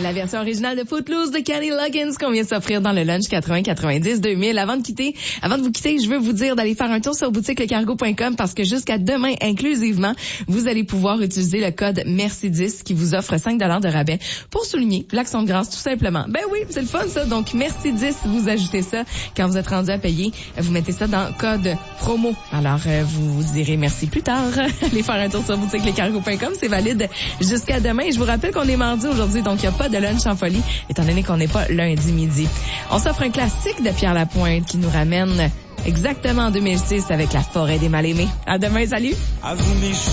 La version originale de Footloose de Kenny Loggins qu'on vient de s'offrir dans le lunch 80-90-2000. Avant de vous quitter, je veux vous dire d'aller faire un tour sur boutiquelecargo.com parce que jusqu'à demain, inclusivement, vous allez pouvoir utiliser le code MERCI10 qui vous offre 5 $ de rabais pour souligner l'action de grâce tout simplement. Ben oui, c'est le fun ça. Donc MERCI10, vous ajoutez ça quand vous êtes rendu à payer. Vous mettez ça dans code promo. Alors, vous direz merci plus tard. Allez faire un tour sur boutiquelecargo.com. C'est valide jusqu'à demain. Je vous rappelle qu'on est mardi aujourd'hui, donc il n'y a pas de lunch en folie, étant donné qu'on n'est pas lundi midi. On s'offre un classique de Pierre Lapointe qui nous ramène exactement en 2006 avec La Forêt des Mal-Aimés. À demain, salut!